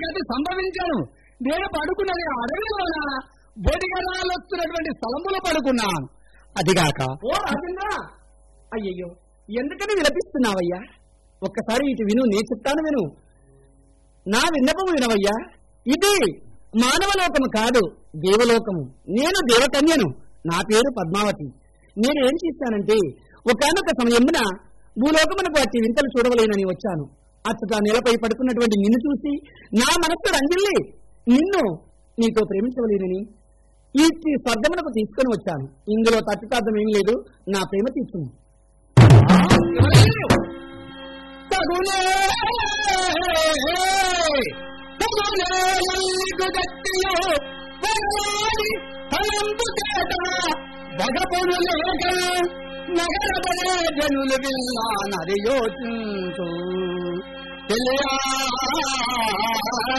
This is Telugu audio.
సంగతి సంభవించాను. నేను పడుకున్నది అడవిలోన బొడిగరాలు వస్తున్నటువంటి స్థలములో పడుకున్నాను. అదిగాక ఓ రాజేంద్ర, అయ్యయ్యో ఎందుకని విలపిస్తున్నావయ్యా? ఒక్కసారి ఇటు విను, నేను చెప్తాను విను. నా విన్నపము వినవయ్యా. ఇది మానవలోకము కాదు, దేవలోకము. నేను దేవకన్యను. నా పేరు పద్మావతి. నేనేం చేశానంటే ఒకనొక సమయమున భూలోకమునకు వచ్చి వింతలు చూడవలేనని వచ్చాను. అచ్చట నేలపై పడుకున్నటువంటి నిన్ను చూసి నా మనస్సు రంగిల్లి నిన్ను నీతో ప్రేమించవలేనని ఈ స్వర్గమునకు తీసుకొని వచ్చాను. ఇందులో తప్పితార్థం ఏం లేదు. నా ప్రేమ తీసుకుని నగరబడే జనులు విల్లా నరియోచించు తెలియా